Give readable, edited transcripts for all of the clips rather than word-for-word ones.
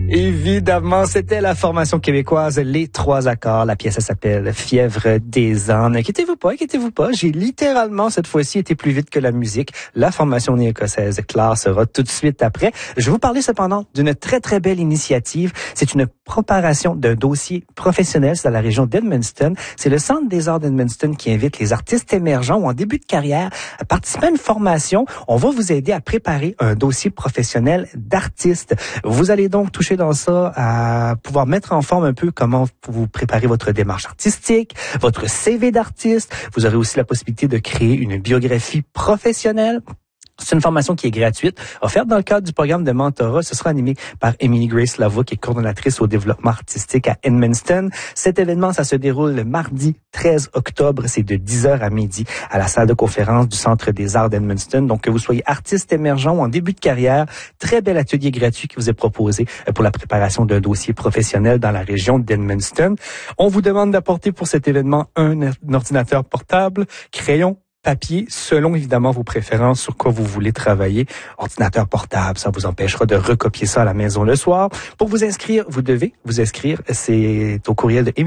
Évidemment, c'était la formation québécoise Les Trois Accords. La pièce s'appelle Fièvre des ânes. Inquiétez-vous pas. J'ai littéralement cette fois-ci été plus vite que la musique. La formation néo-écossaise Claire sera tout de suite après. Je vais vous parler cependant d'une très très belle initiative. C'est une préparation d'un dossier professionnel dans la région d'Edmundston. C'est le Centre des arts d'Edmundston qui invite les artistes émergents ou en début de carrière à participer à une formation. On va vous aider à préparer un dossier professionnel d'artiste. Vous allez donc toucher dans ça à pouvoir mettre en forme un peu comment vous préparez votre démarche artistique, votre CV d'artiste. Vous aurez aussi la possibilité de créer une biographie professionnelle. C'est une formation qui est gratuite, offerte dans le cadre du programme de mentorat. Ce sera animé par Emily Grace Lavoie, qui est coordonnatrice au développement artistique à Edmundston. Cet événement, ça se déroule le mardi 13 octobre. C'est de 10h à midi à la salle de conférence du Centre des arts d'Edmundston. Donc, que vous soyez artiste émergent ou en début de carrière, très bel atelier gratuit qui vous est proposé pour la préparation d'un dossier professionnel dans la région d'Edmundston. On vous demande d'apporter pour cet événement un ordinateur portable, crayon, papier, selon évidemment vos préférences sur quoi vous voulez travailler. Ordinateur portable, ça vous empêchera de recopier ça à la maison le soir. Pour vous inscrire, vous devez vous inscrire. C'est au courriel de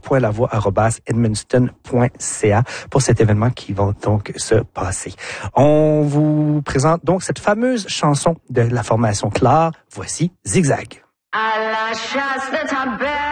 emilygrace.lavoie@edmundston.ca pour cet événement qui va donc se passer. On vous présente donc cette fameuse chanson de la formation Claire. Voici Zigzag. À la chasse de ta belle.